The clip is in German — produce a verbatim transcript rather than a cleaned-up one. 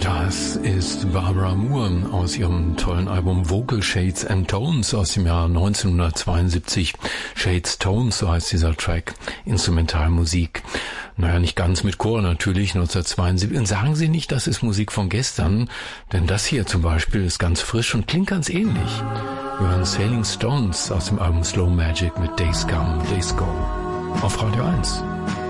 Das ist Barbara Moore aus ihrem tollen Album Vocal Shades and Tones aus dem Jahr neunzehnhundertzweiundsiebzig. Shades Tones, so heißt dieser Track, Instrumentalmusik. Naja, nicht ganz mit Chor natürlich, neunzehnhundertzweiundsiebzig. Und sagen Sie nicht, das ist Musik von gestern, denn das hier zum Beispiel ist ganz frisch und klingt ganz ähnlich. Wir hören Sailing Stones aus dem Album Slow Magic mit Days Come, Days Go auf Radio eins.